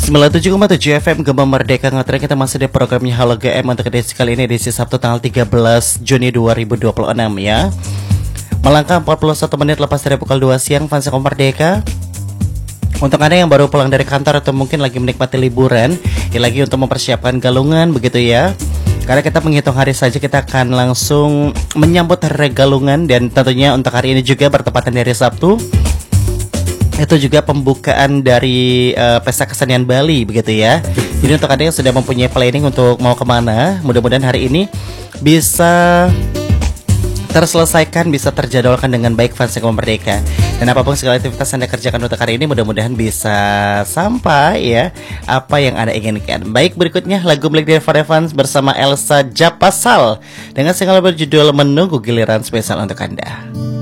97,7 FM Gema Merdeka Ngetren. Kita masih di programnya Halo GM untuk edisi kali ini, edisi Sabtu tanggal 13 Juni 2026 ya. Melangkah 41 menit lepas dari pukul 2 siang fans Gema Merdeka. Untuk Anda yang baru pulang dari kantor atau mungkin lagi menikmati liburan, ya lagi untuk mempersiapkan galungan begitu ya. Karena kita menghitung hari saja, kita akan langsung menyambut hari galungan. Dan tentunya untuk hari ini juga bertepatan dari Sabtu, itu juga pembukaan dari Pesta Kesenian Bali begitu ya. Jadi untuk Anda yang sudah mempunyai planning untuk mau kemana, mudah-mudahan hari ini bisa terselesaikan, bisa terjadwalkan dengan baik fans Gema Merdeka. Dan apapun segala aktivitas Anda kerjakan untuk hari ini, mudah-mudahan bisa sampai ya apa yang Anda inginkan. Baik, berikutnya lagu milik dari para fans bersama Elsa Japasal dengan single berjudul Menunggu Giliran, spesial untuk Anda.